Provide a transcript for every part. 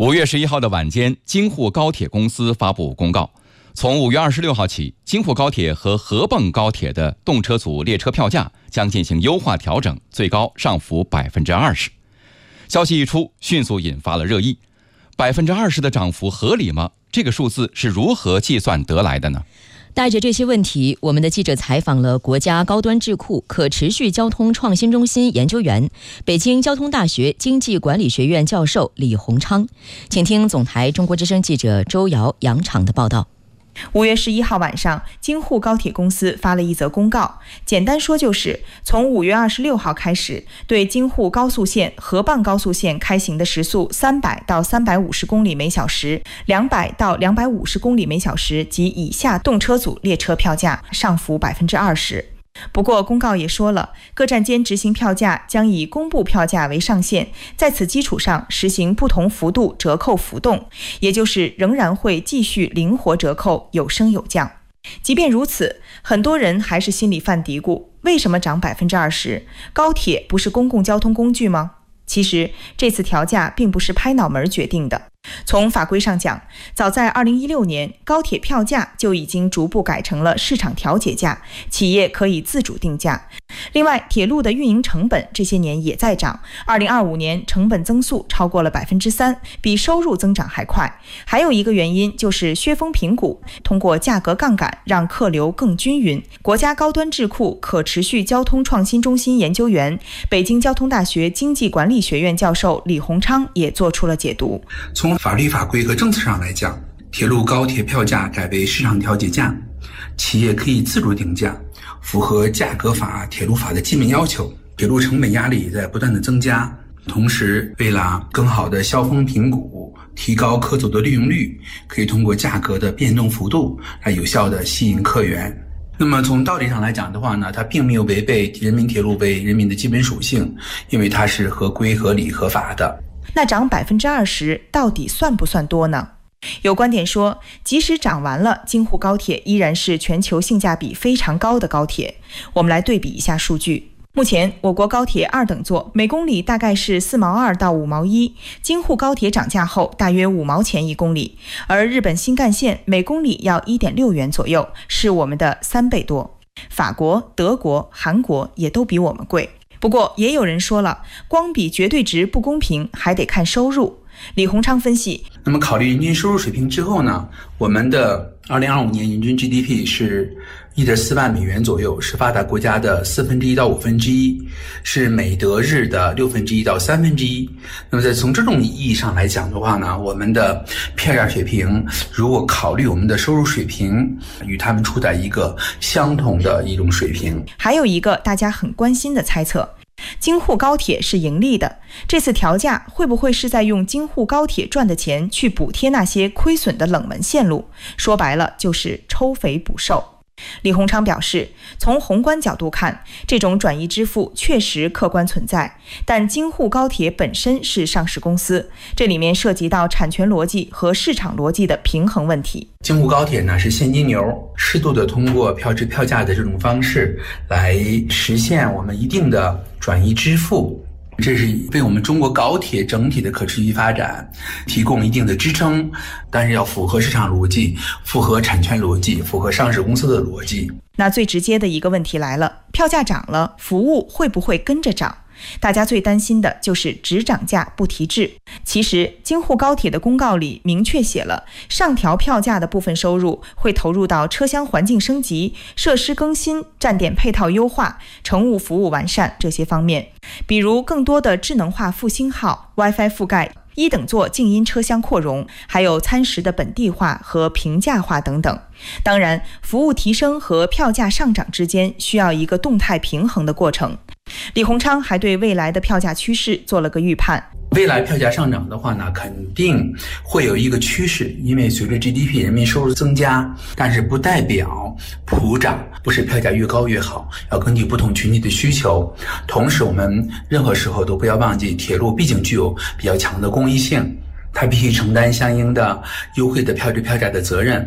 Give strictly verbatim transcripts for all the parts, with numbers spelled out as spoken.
五月十一号的晚间，京沪高铁公司发布公告，从五月二十六号起，京沪高铁和合泵高铁的动车组列车票价将进行优化调整，最高上浮百分之二十。消息一出，迅速引发了热议。百分之二十的涨幅合理吗？这个数字是如何计算得来的呢？ 带着这些问题，我们的记者采访了国家高端智库可持续交通创新中心研究员、北京交通大学经济管理学院教授李洪昌。请听总台中国之声记者周瑶、杨昶的报道。 五月十一号晚上，京沪高铁公司发了一则公告，简单说就是从五月二十六号开始，对京沪高速线、合泵高速线开行的时速三百到三百五十公里每小时、两百到两百五十公里每小时及以下动车组列车票价上浮百分之二十。不过公告也说了，各站间执行票价将以公布票价为上限，在此基础上实行不同幅度折扣浮动，也就是仍然会继续灵活折扣，有升有降。即便如此，很多人还是心里犯嘀咕，为什么涨百分之二十？高铁不是公共交通工具吗？其实这次调价并不是拍脑门决定的。从法规上讲，早在二零一六年，高铁票价就已经逐步改成了市场调节价，企业可以自主定价。另外，铁路的运营成本这些年也在涨，二零二五年成本增速超过了百分之三，比收入增长还快。还有一个原因就是削峰平谷，通过价格杠杆让客流更均匀。国家高端智库可持续交通创新中心研究员、北京交通大学经济管理学院教授李洪昌也做出了解读。 从法律法规和政策上来讲，铁路高铁票价改为市场调节价，企业可以自主定价，符合价格法、铁路法的基本要求。铁路成本压力在不断的增加，同时为了更好的削峰平谷，提高客组的利用率，可以通过价格的变动幅度来有效的吸引客源。那么从道理上来讲的话呢，它并没有违背人民铁路为人民的基本属性，因为它是合规、合理、合法的。 那涨百分之二十到底算不算多呢？有观点说，即使涨完了，京沪高铁依然是全球性价比非常高的高铁。我们来对比一下数据。目前我国高铁二等座每公里大概是四毛二到五毛一，京沪高铁涨价后大约五毛钱一公里，而日本新干线每公里要 一点六元左右，是我们的三倍多。法国、德国、韩国也都比我们贵。不过也有人说了，光比绝对值不公平，还得看收入。李洪昌分析， 那么考虑人均收入水平之后呢，我们的二零二五年人均 G D P 是 一点四万美元左右，是发达国家的四分之一到五分之一，是美德日的六分之一到三分之一。那么在从这种意义上来讲的话呢，我们的票价水平，如果考虑我们的收入水平，与他们处在一个相同的一种水平。 还有一个大家很关心的猜测，京沪高铁是盈利的，这次调价会不会是在用京沪高铁赚的钱去补贴那些亏损的冷门线路？说白了就是抽肥补瘦。李洪昌表示，从宏观角度看，这种转移支付确实客观存在，但京沪高铁本身是上市公司，这里面涉及到产权逻辑和市场逻辑的平衡问题。 京沪高铁呢是现金流，适度的通过票制票价的这种方式来实现我们一定的转移支付，这是为我们中国高铁整体的可持续发展提供一定的支撑，但是要符合市场逻辑，符合产权逻辑，符合上市公司的逻辑。 那最直接的一个问题来了，票价涨了，服务会不会跟着涨？大家最担心的就是只涨价不提质。其实京沪高铁的公告里明确写了，上调票价的部分收入会投入到车厢环境升级、设施更新、站点配套优化、乘务服务完善这些方面，比如更多的智能化复兴号、WiFi 覆盖、一等座静音车厢扩容，还有餐食的本地化和平价化等等。当然，服务提升和票价上涨之间需要一个动态平衡的过程。李洪昌还对未来的票价趋势做了个预判。 未来票价上涨的话呢，肯定会有一个趋势，因为随着 G D P 人民收入增加，但是不代表普涨，不是票价越高越好，要根据不同群体的需求。同时我们任何时候都不要忘记，铁路毕竟具有比较强的公益性，它必须承担相应的优惠的票制票价的责任。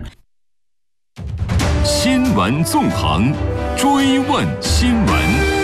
新闻纵横，追问新闻。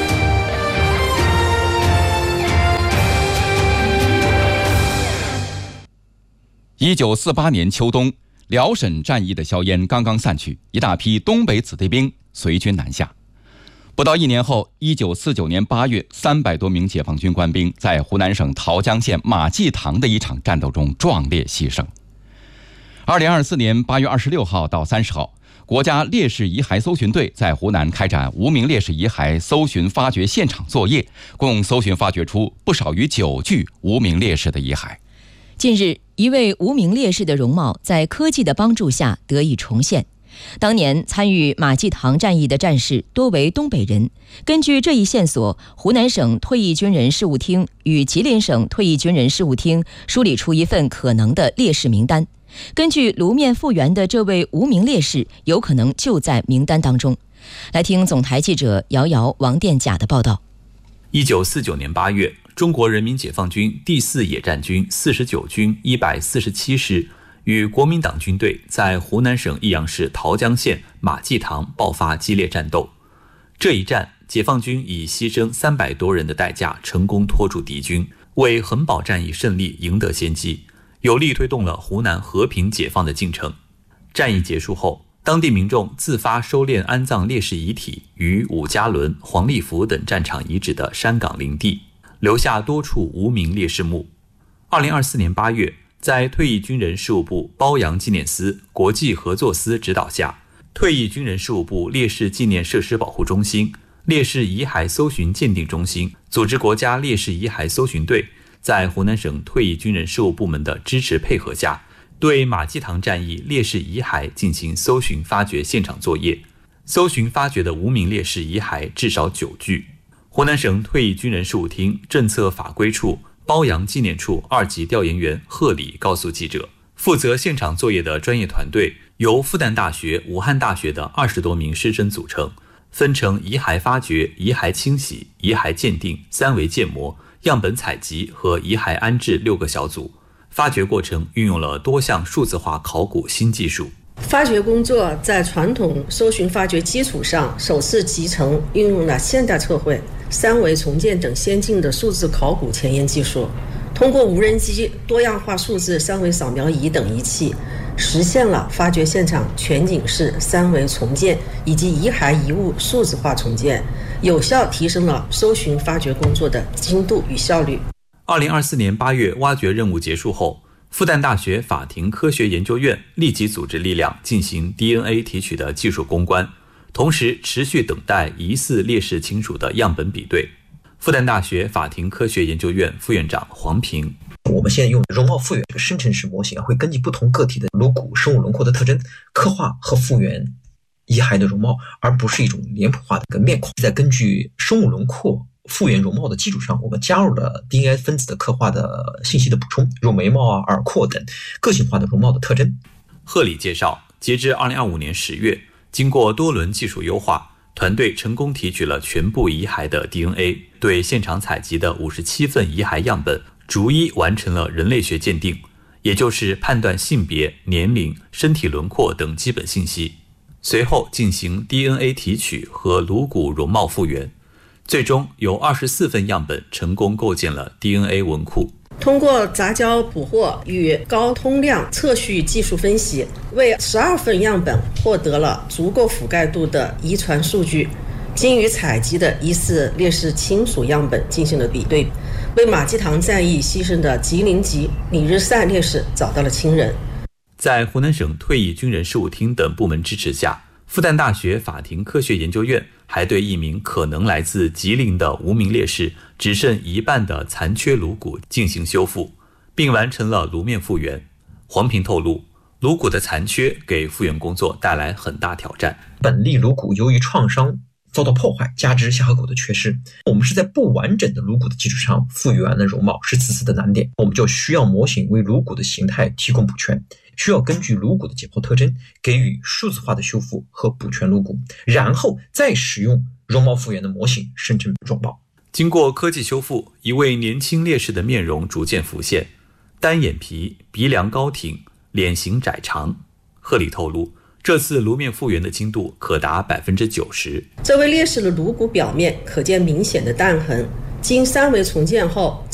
一九四八年秋冬，辽沈战役的硝烟刚刚散去，一大批东北子弟兵随军南下。不到一年后，一九四九年八月，三百多名解放军官兵在湖南省桃江县马济塘的一场战斗中壮烈牺牲。二零二四年八月二十六号到三十号，国家烈士遗骸搜寻队在湖南开展无名烈士遗骸搜寻发掘现场作业，共搜寻发掘出不少于九具无名烈士的遗骸。 近日，一位无名烈士的容貌在科技的帮助下得以重现。当年参与马济塘战役的战士多为东北人。根据这一线索，湖南省退役军人事务厅与吉林省退役军人事务厅梳理出一份可能的烈士名单。根据颅面复原的这位无名烈士，有可能就在名单当中。来听总台记者姚瑶、王殿甲的报道。 一九四九年八月，中国人民解放军第四野战军四十九军一百四十七师与国民党军队在湖南省益阳市桃江县马济塘爆发激烈战斗。这一战，解放军以牺牲三百多人的代价，成功拖住敌军，为衡宝战役胜利赢得先机，有力推动了湖南和平解放的进程。战役结束后，当地民众自发收敛安葬烈士遗体于伍家仑、黄立福等战场遗址的山岗林地，留下多处无名烈士墓。二零二四年八月，在退役军人事务部褒扬纪念司、国际合作司指导下，退役军人事务部烈士纪念设施保护中心、烈士遗骸搜寻鉴定中心组织国家烈士遗骸搜寻队，在湖南省退役军人事务部门的支持配合下，对马济塘战役烈士遗骸进行搜寻发掘现场作业。搜寻发掘的无名烈士遗骸至少九具。湖南省退役军人事务厅政策法规处褒扬纪念处二级调研员贺礼告诉记者，负责现场作业的专业团队由复旦大学、武汉大学的二十多名师生组成，分成遗骸发掘、遗骸清洗、遗骸鉴定、三维建模、样本采集和遗骸安置六个小组。发掘过程运用了多项数字化考古新技术。 发掘工作在传统搜寻发掘基础上，首次集成运用了现代测绘、三维重建等先进的数字考古前沿技术，通过无人机、多样化数字三维扫描仪等仪器，实现了发掘现场全景式三维重建以及遗骸遗物数字化重建，有效提升了搜寻发掘工作的精度与效率。 二零二四年八月，挖掘任务结束后，复旦大学法庭科学研究院立即组织力量进行 D N A 提取的技术攻关，同时持续等待疑似烈士亲属的样本比对。复旦大学法庭科学研究院副院长黄平， 我们现在用容貌复原这个生成式模型啊，会根据不同个体的颅骨生物轮廓的特征，刻画和复原遗骸的容貌，而不是一种脸谱化的一个面孔。在根据生物轮廓复原容貌的基础上，我们加入了 D N A 分子的刻画的信息的补充，如眉毛啊、耳廓等个性化的容貌的特征。 贺礼介绍，截至二零二五年十月，经过多轮技术优化，团队成功提取了全部遗骸的 D N A， 对现场采集的五十七份遗骸样本逐一完成了人类学鉴定，也就是判断性别、年龄、身体轮廓等基本信息，随后进行 D N A 提取和颅骨容貌复原。最终有二十四份样本成功构建了 D N A 文库。 通过杂交捕获与高通量测序技术分析，为十二份样本获得了足够覆盖度的遗传数据，经与采集的疑似烈士亲属样本进行了比对，为马济塘战役牺牲的吉林籍李日善烈士找到了亲人。 在湖南省退役军人事务厅等部门支持下，复旦大学法庭科学研究院还对一名可能来自吉林的无名烈士只剩一半的残缺颅骨进行修复，并完成了颅面复原。黄平透露，颅骨的残缺给复原工作带来很大挑战。 本粒颅骨由于创伤遭到破坏，加之下颌骨的缺失，我们是在不完整的颅骨的基础上复原了容貌，是此次的难点。我们就需要模型为颅骨的形态提供补全，需要根据颅骨的解剖特征给予数字化的修复和补全颅骨，然后再使用容貌复原的模型生成容貌。 经过科技修复，一位年轻烈士的面容逐渐浮现，单眼皮、鼻梁高挺，脸型窄长。贺礼透露，这次颅面复原的精度可达 百分之九十。 这位烈士的颅骨表面可见明显的弹痕，经三维重建后